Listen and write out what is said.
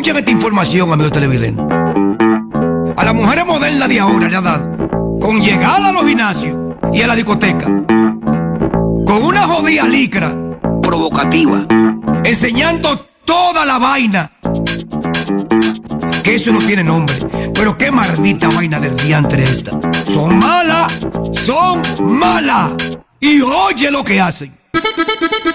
Escuchen esta información, amigos televidentes. A las mujeres modernas de ahora le ha dado con llegada a los gimnasios y a la discoteca con una jodida licra provocativa, enseñando toda la vaina. Que eso no tiene nombre. Pero qué maldita vaina del diantre esta. Son malas. Y oye lo que hacen.